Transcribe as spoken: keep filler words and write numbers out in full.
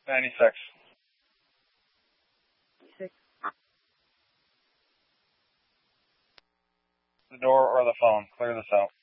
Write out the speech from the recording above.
ninety-six. Six. The door or the phone. Clear this out.